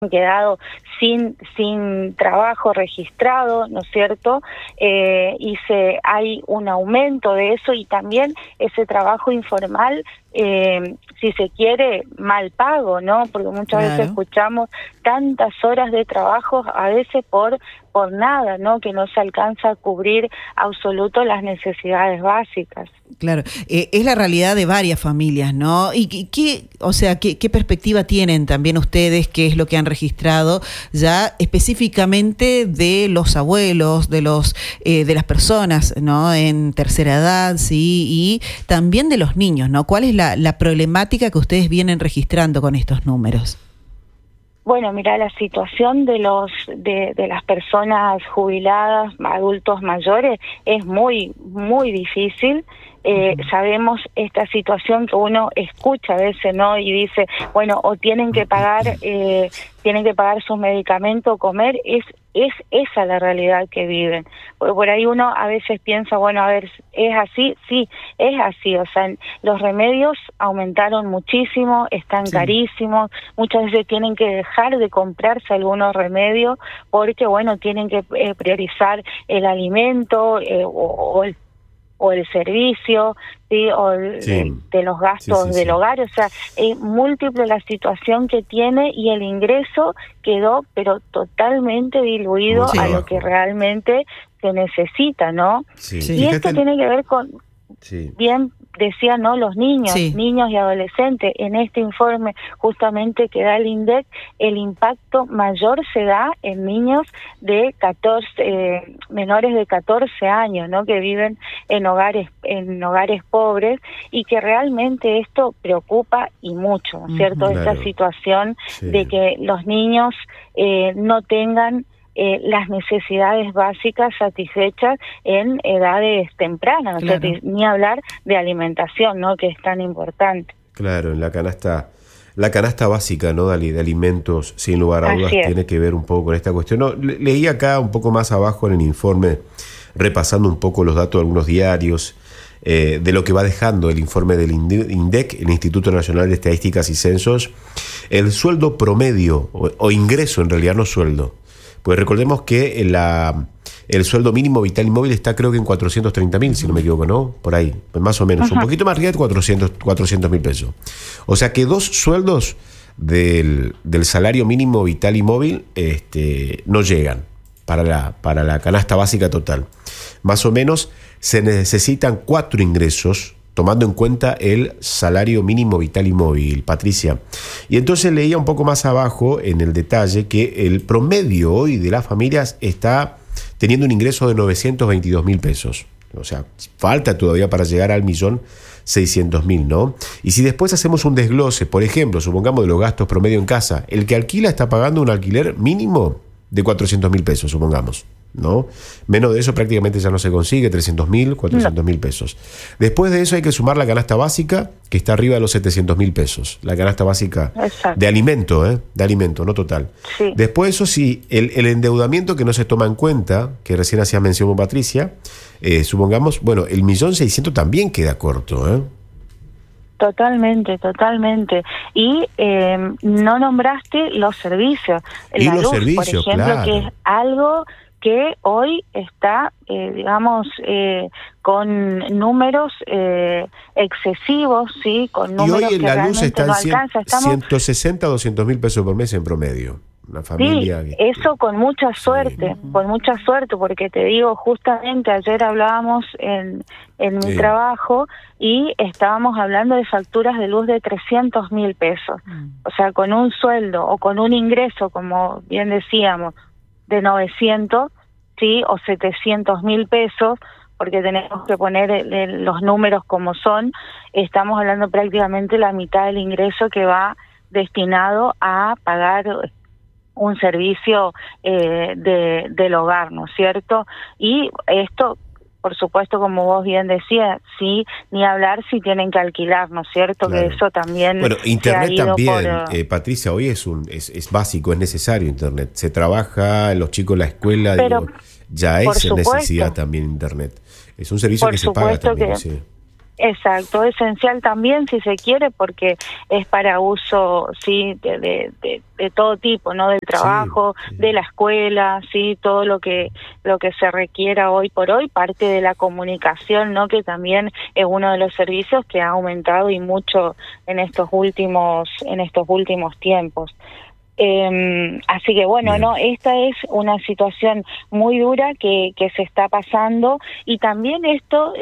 quedado sin trabajo registrado, ¿no es cierto? Hay un aumento de eso y también ese trabajo informal, si se quiere, mal pago, ¿no? Porque muchas veces escuchamos tantas horas de trabajo, a veces por nada, ¿no? Que no se alcanza a cubrir absoluto las necesidades básicas. Claro, es la realidad de varias familias, ¿no? ¿Y qué perspectiva tienen también ustedes? ¿Qué es lo que han registrado ya específicamente de los abuelos, de las personas, ¿no? En tercera edad, sí, y también de los niños, ¿no? ¿Cuál es la problemática que ustedes vienen registrando con estos números? Bueno, mira, la situación de las personas jubiladas, adultos mayores, es muy, muy difícil. Sabemos esta situación que uno escucha a veces, ¿no? Y dice, bueno, o tienen que pagar sus medicamentos o comer, es esa la realidad que viven. Porque por ahí uno a veces piensa, bueno, a ver, ¿es así? Sí, es así. O sea, los remedios aumentaron muchísimo, están carísimos, muchas veces tienen que dejar de comprarse algunos remedios porque, bueno, tienen que priorizar el alimento o el servicio, ¿sí? De los gastos del hogar. O sea, es múltiple la situación que tiene y el ingreso quedó pero totalmente diluido a lo que realmente se necesita, ¿no? Y esto tiene que ver con, bien decía, ¿no? Los niños y adolescentes. En este informe justamente que da el INDEC, el impacto mayor se da en niños de menores de 14 años, ¿no? Que viven en hogares pobres y que realmente esto preocupa y mucho, ¿no es cierto? Esta situación de que los niños no tengan las necesidades básicas satisfechas en edades tempranas, o sea, ni hablar de alimentación, ¿no? Que es tan importante. Claro, en la canasta básica, ¿no? De alimentos, sin lugar a dudas, tiene que ver un poco con esta cuestión. No, leí acá un poco más abajo en el informe, repasando un poco los datos de algunos diarios, de lo que va dejando el informe del INDEC, el Instituto Nacional de Estadísticas y Censos, el sueldo promedio, o ingreso en realidad, no sueldo. Pues recordemos que el sueldo mínimo vital y móvil está, creo que en 430.000, si no me equivoco, ¿no? Por ahí, pues más o menos, un poquito más arriba de 400.000 pesos. O sea que 2 sueldos del salario mínimo vital y móvil no llegan para la canasta básica total. Más o menos se necesitan 4 ingresos, tomando en cuenta el salario mínimo vital y móvil, Patricia. Y entonces leía un poco más abajo en el detalle que el promedio hoy de las familias está teniendo un ingreso de 922.000 pesos. O sea, falta todavía para llegar al 1.600.000, ¿no? Y si después hacemos un desglose, por ejemplo, supongamos de los gastos promedio en casa, el que alquila está pagando un alquiler mínimo de 400.000 pesos, supongamos, ¿no? Menos de eso prácticamente ya no se consigue, 300.000, 400.000 pesos. Después de eso hay que sumar la canasta básica, que está arriba de los 700.000 pesos. La canasta básica de alimento, de alimento, no total. Sí. Después de eso sí, el endeudamiento que no se toma en cuenta, que recién hacía mención Patricia, supongamos, bueno, el 1.600.000 también queda corto, Totalmente. Y no nombraste los servicios. La luz, por ejemplo, que es algo que hoy está, con números excesivos, sí, con números que realmente no alcanza. Y hoy la luz está en 160 a 200.000 pesos por mes en promedio. Una familia eso con mucha suerte, porque te digo, justamente ayer hablábamos en mi trabajo y estábamos hablando de facturas de luz de 300.000 pesos. O sea, con un sueldo o con un ingreso, como bien decíamos, de 900, sí, o 700.000 pesos, porque tenemos que poner los números como son, estamos hablando prácticamente la mitad del ingreso que va destinado a pagar un servicio del hogar, ¿no es cierto? Y esto, por supuesto, como vos bien decías, sí, ni hablar si tienen que alquilar, ¿no es cierto? Claro. Que eso también. Bueno, internet también, Patricia, hoy es básico, es necesario internet. Se trabaja, los chicos en la escuela, ya es necesidad también internet. Es un servicio que se paga también, sí. Exacto, esencial también si se quiere, porque es para uso sí de todo tipo, ¿no? Del trabajo, sí. De la escuela, sí, todo lo que se requiera hoy por hoy, parte de la comunicación, ¿no? Que también es uno de los servicios que ha aumentado y mucho en estos últimos tiempos. Así que bueno, no, esta es una situación muy dura que se está pasando, y también esto,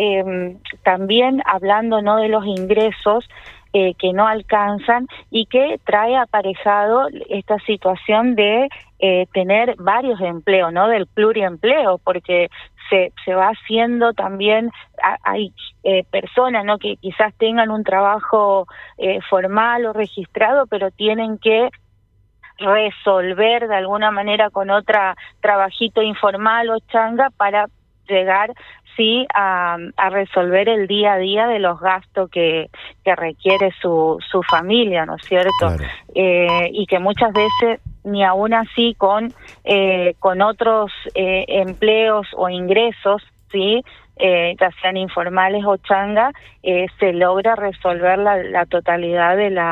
también hablando, ¿no? De los ingresos que no alcanzan, y que trae aparejado esta situación de tener varios empleos, ¿no? Del pluriempleo, porque se va haciendo también, hay personas, ¿no? Que quizás tengan un trabajo formal o registrado, pero tienen que resolver de alguna manera con otra trabajito informal o changa para llegar sí a resolver el día a día de los gastos que requiere su familia, ¿no es cierto? Claro. Y que muchas veces ni aún así con otros empleos o ingresos, sí, ya sean informales o changa, se logra resolver la totalidad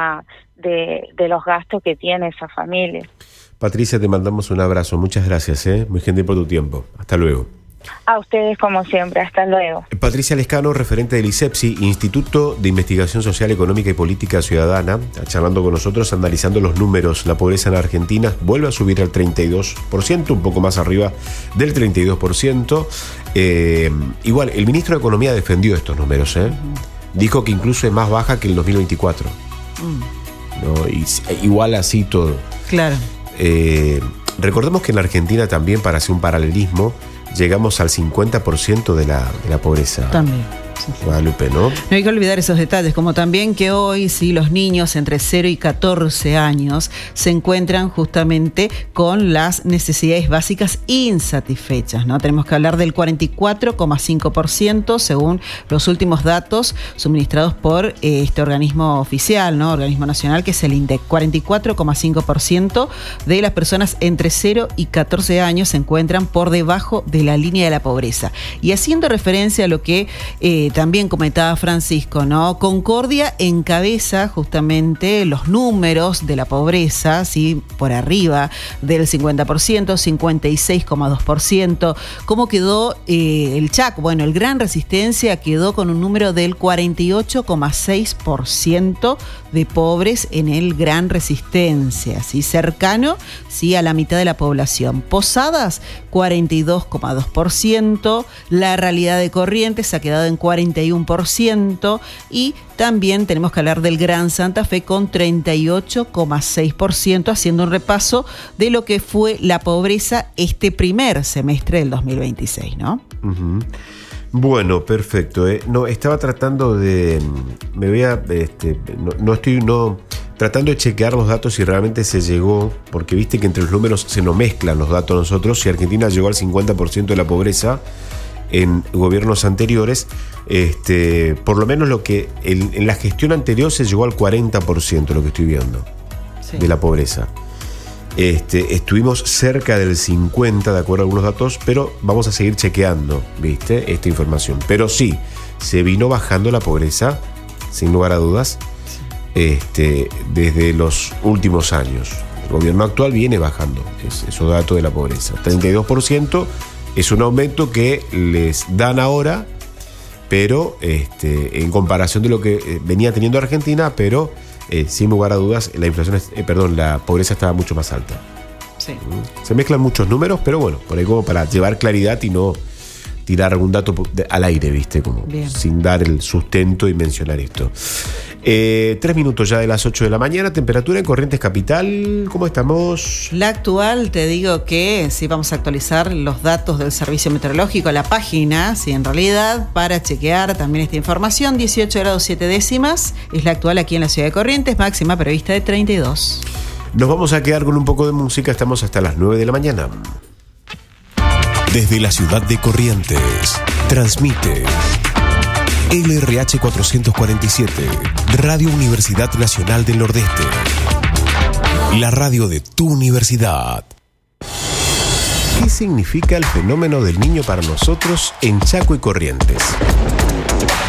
de los gastos que tiene esa familia. Patricia, te mandamos un abrazo, muchas gracias, muy gentil por tu tiempo. Hasta luego. A ustedes como siempre, hasta luego. Patricia Lescano, referente del ISEPSI, Instituto de Investigación Social, Económica y Política Ciudadana, charlando con nosotros, analizando los números. La pobreza en Argentina vuelve a subir al 32%, un poco más arriba del 32%. Igual, el ministro de Economía defendió estos números, dijo que incluso es más baja que el 2024. ¿No? Y igual así todo. Claro. Recordemos que en la Argentina también, para hacer un paralelismo, llegamos al 50% de la pobreza. También. Guadalupe, ¿no? No hay que olvidar esos detalles, como también que hoy sí los niños entre 0 y 14 años se encuentran justamente con las necesidades básicas insatisfechas, ¿no? Tenemos que hablar del 44,5% según los últimos datos suministrados por este organismo oficial, ¿no? Organismo nacional, que es el INDEC. 44,5% de las personas entre 0 y 14 años se encuentran por debajo de la línea de la pobreza. Y haciendo referencia a lo que también comentaba Francisco, ¿no? Concordia encabeza justamente los números de la pobreza, ¿sí? Por arriba del 50%, 56,2%. ¿Cómo quedó el Chaco? Bueno, el Gran Resistencia quedó con un número del 48,6% de pobres en el Gran Resistencia, ¿sí? Cercano, ¿sí? A la mitad de la población. Posadas, 42,2%. La realidad de Corrientes ha quedado en 41%, y también tenemos que hablar del Gran Santa Fe con 38,6%, haciendo un repaso de lo que fue la pobreza este primer semestre del 2026, ¿no? Uh-huh. Bueno, perfecto. No, estaba tratando de... Me voy a... tratando de chequear los datos si realmente se llegó, porque viste que entre los números se nos mezclan los datos nosotros. Si Argentina llegó al 50% de la pobreza en gobiernos anteriores, por lo menos lo que en la gestión anterior se llegó al 40%, lo que estoy viendo, sí, de la pobreza. Estuvimos cerca del 50%, de acuerdo a algunos datos, pero vamos a seguir chequeando, ¿viste? Esta información. Pero sí, se vino bajando la pobreza, sin lugar a dudas, desde los últimos años. El gobierno actual viene bajando esos datos de la pobreza. 32% es un aumento que les dan ahora, pero en comparación de lo que venía teniendo Argentina, pero sin lugar a dudas la pobreza estaba mucho más alta. Sí. Se mezclan muchos números, pero bueno, por ahí como para llevar claridad y no tirar algún dato al aire, ¿viste? Como bien, sin dar el sustento y mencionar esto. 3 minutos ya de las 8 de la mañana, temperatura en Corrientes Capital, ¿cómo estamos? La actual, te digo que sí, vamos a actualizar los datos del Servicio Meteorológico, la página, sí, en realidad, para chequear también esta información. 18 grados 7 décimas es la actual aquí en la ciudad de Corrientes, máxima prevista de 32. Nos vamos a quedar con un poco de música, estamos hasta las 9 de la mañana. Desde la ciudad de Corrientes, transmite LRH 447, Radio Universidad Nacional del Nordeste. La radio de tu universidad. ¿Qué significa el fenómeno del niño para nosotros en Chaco y Corrientes?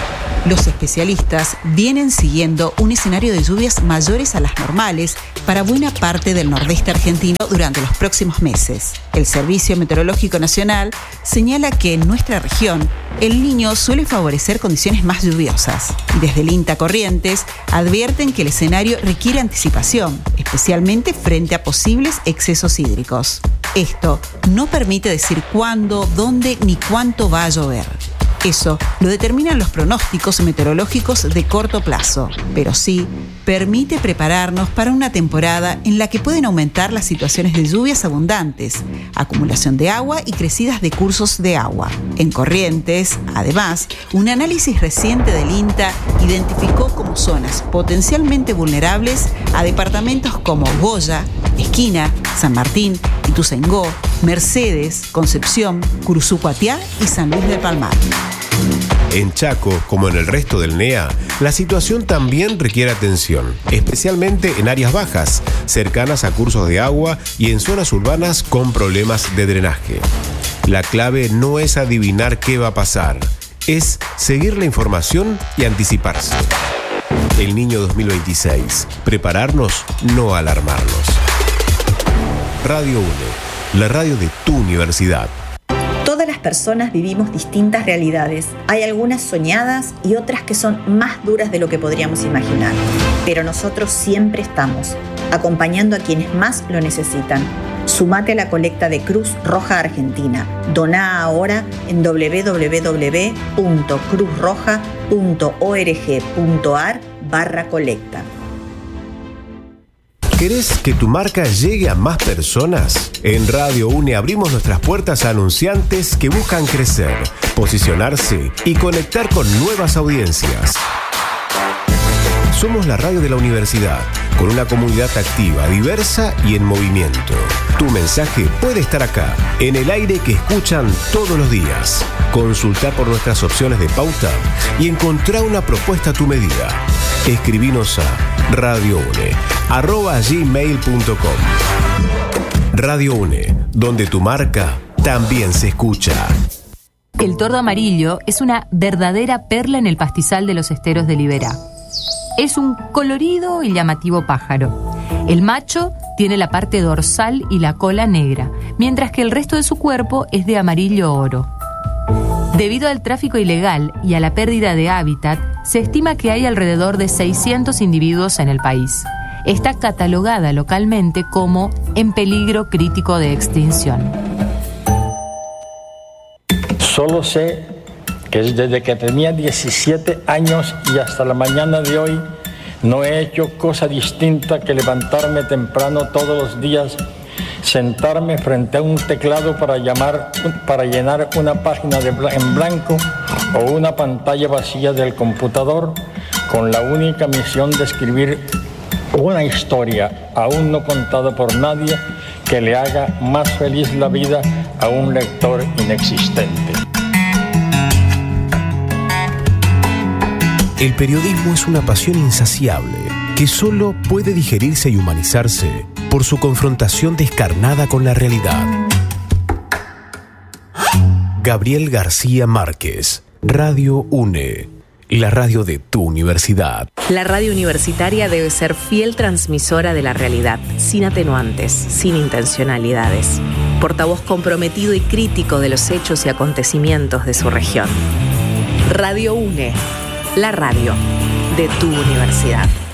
Los especialistas vienen siguiendo un escenario de lluvias mayores a las normales para buena parte del nordeste argentino durante los próximos meses. El Servicio Meteorológico Nacional señala que en nuestra región el Niño suele favorecer condiciones más lluviosas. Y desde el INTA Corrientes advierten que el escenario requiere anticipación, especialmente frente a posibles excesos hídricos. Esto no permite decir cuándo, dónde ni cuánto va a llover. Eso lo determinan los pronósticos meteorológicos de corto plazo, pero sí permite prepararnos para una temporada en la que pueden aumentar las situaciones de lluvias abundantes, acumulación de agua y crecidas de cursos de agua. En Corrientes, además, un análisis reciente del INTA identificó como zonas potencialmente vulnerables a departamentos como Goya, Esquina, San Martín, Ituzaingó, Mercedes, Concepción, Curuzú-Cuatiá y San Luis del Palmar. En Chaco, como en el resto del NEA, la situación también requiere atención, especialmente en áreas bajas, cercanas a cursos de agua y en zonas urbanas con problemas de drenaje. La clave no es adivinar qué va a pasar, es seguir la información y anticiparse. El Niño 2026. Prepararnos, no alarmarnos. Radio UNE, la radio de tu universidad. Todas las personas vivimos distintas realidades. Hay algunas soñadas y otras que son más duras de lo que podríamos imaginar. Pero nosotros siempre estamos, acompañando a quienes más lo necesitan. Sumate a la colecta de Cruz Roja Argentina. Doná ahora en www.cruzroja.org.ar/colecta. ¿Querés que tu marca llegue a más personas? En Radio UNE abrimos nuestras puertas a anunciantes que buscan crecer, posicionarse y conectar con nuevas audiencias. Somos la radio de la universidad, con una comunidad activa, diversa y en movimiento. Tu mensaje puede estar acá, en el aire que escuchan todos los días. Consulta por nuestras opciones de pauta y encontrá una propuesta a tu medida. Escribinos a radioune@gmail.com. Radio UNE, donde tu marca también se escucha. El tordo amarillo es una verdadera perla en el pastizal de los esteros de Liberá. Es un colorido y llamativo pájaro. El macho tiene la parte dorsal y la cola negra, mientras que el resto de su cuerpo es de amarillo oro. Debido al tráfico ilegal y a la pérdida de hábitat, se estima que hay alrededor de 600 individuos en el país. Está catalogada localmente como en peligro crítico de extinción. Solo sé que desde que tenía 17 años y hasta la mañana de hoy no he hecho cosa distinta que levantarme temprano todos los días, sentarme frente a un teclado para llenar una página en blanco o una pantalla vacía del computador con la única misión de escribir una historia aún no contada por nadie que le haga más feliz la vida a un lector inexistente. El periodismo es una pasión insaciable que solo puede digerirse y humanizarse por su confrontación descarnada con la realidad. Gabriel García Márquez, Radio UNE, la radio de tu universidad. La radio universitaria debe ser fiel transmisora de la realidad, sin atenuantes, sin intencionalidades. Portavoz comprometido y crítico de los hechos y acontecimientos de su región. Radio UNE, la radio de tu universidad.